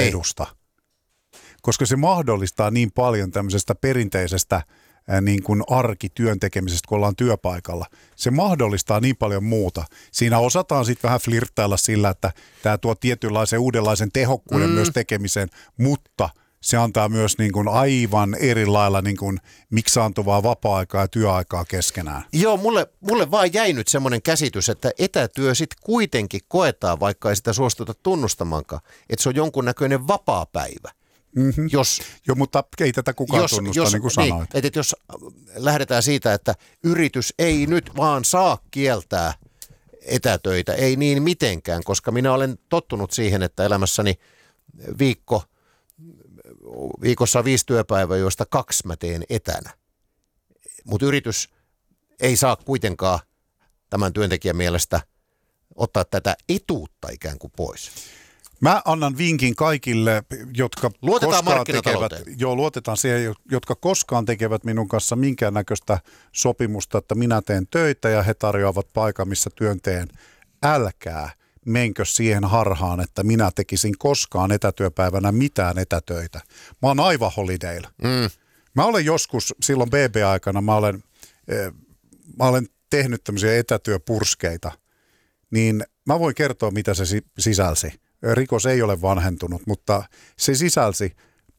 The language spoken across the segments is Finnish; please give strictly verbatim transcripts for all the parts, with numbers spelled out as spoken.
edusta. Koska se mahdollistaa niin paljon tämmöisestä perinteisestä ää, niin kuin arkityön tekemisestä, kun ollaan työpaikalla. Se mahdollistaa niin paljon muuta. Siinä osataan sitten vähän flirttailla sillä, että tämä tuo tietynlaisen uudenlaisen tehokkuuden mm. myös tekemiseen, mutta se antaa myös niin kuin aivan eri lailla niin kuin miksaantuvaa vapaa-aikaa ja työaikaa keskenään. Joo, mulle, mulle vaan jäi nyt semmoinen käsitys, että etätyö sitten kuitenkin koetaan, vaikka ei sitä suostuta tunnustamaankaan, että se on jonkunnäköinen vapaapäivä. Mm-hmm. Jos, Joo, mutta ei tätä kukaan jos, tunnusta, jos, niin kuin sanoit. Niin, että jos lähdetään siitä, että yritys ei nyt vaan saa kieltää etätöitä, ei niin mitenkään, koska minä olen tottunut siihen, että elämässäni viikko, viikossa on viisi työpäivää, joista kaksi mä teen etänä. Mutta yritys ei saa kuitenkaan tämän työntekijän mielestä ottaa tätä etuutta ikään kuin pois. Mä annan vinkin kaikille, jotka luotetaan koskaan tekevät, joo, luotetaan siihen, jotka koskaan tekevät minun kanssa minkäännäköistä sopimusta, että minä teen töitä ja he tarjoavat paikan, missä työn teen. Älkää menkö siihen harhaan, että minä tekisin koskaan etätyöpäivänä mitään etätöitä. Mä oon aivan holidaylla. Mm. Mä olen joskus, silloin B B-aikana, mä olen, äh, mä olen tehnyt tämmöisiä etätyöpurskeita, niin mä voin kertoa, mitä se sisälsi. Rikos ei ole vanhentunut, mutta se sisälsi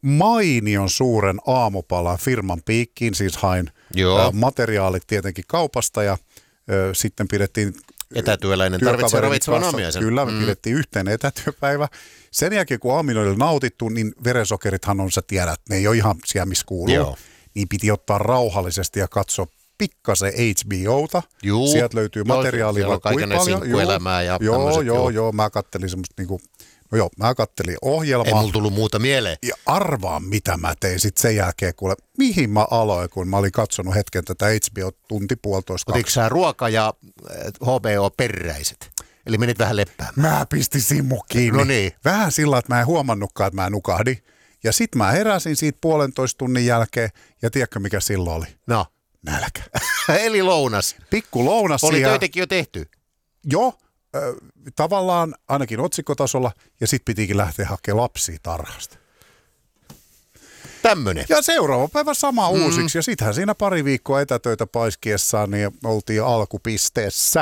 mainion suuren aamupalan firman piikkiin, siis hain Joo. materiaalit tietenkin kaupasta ja ö, sitten pidettiin etätyöläinen tarvitsee ravitsevan aamiaisen. Kyllä, me mm. pidettiin yhteen etätyöpäivä. Sen jälkeen, kun aaminen oli nautittu, niin verensokerithan on, sä tiedät, ne ei ole ihan siellä, missä kuuluu. Joo. Niin piti ottaa rauhallisesti ja katsoa pikkasen H B O:ta. Juu. Sieltä löytyy materiaalia vaikka kuinka paljon. Sinkkuelämää ja joo, tämmöiset. Joo, joo, joo. Mä kattelin semmoista niinku, no joo, mä kattelin ohjelmaa. Ei mulla tullut muuta mieleen. Ja arvaa, mitä mä tein sitten sen jälkeen, kuule, mihin mä aloin, kun mä olin katsonut hetken tätä H B O tunti puolitoista. Otitko sä ruoka ja H B O-peräiset? Eli menit vähän leppäämään. Mä pistin simmu kiinni. No niin. Vähän sillä, että mä en huomannutkaan, että mä nukahdin. Ja sit mä heräsin siitä puolentoista tunnin jälkeen, ja tiedätkö mikä silloin oli? No. Nälkä. Eli lounas. Pikku lounas. Oli töitäkin jo tehty. Joo, äh, tavallaan ainakin otsikkotasolla, ja sit pitikin lähteä hakemaan lapsia tarhasta. Tämmönen. Ja seuraava päivä sama mm. uusiksi, ja sittenhän siinä pari viikkoa etätöitä paiskiessaan, niin oltiin alkupisteessä.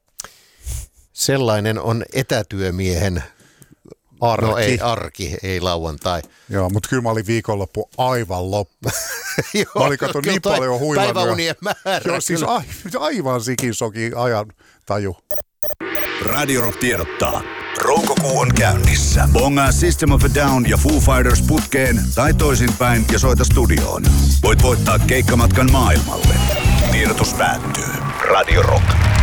Sellainen on etätyömiehen arki. No ei arki, ei lauantai. Joo, mutta kyllä mä olin viikonloppu aivan loppu. Mä olin katsonut niin paljon huilannut. Päiväunien määrä. Joo, siis a, aivan sikisoki ajan taju. Radio Rock tiedottaa. Roukokuu on käynnissä. Bongaa System of a Down ja Foo Fighters putkeen tai toisinpäin ja soita studioon. Voit voittaa keikkamatkan maailmalle. Tiedotus päättyy. Radio Rock.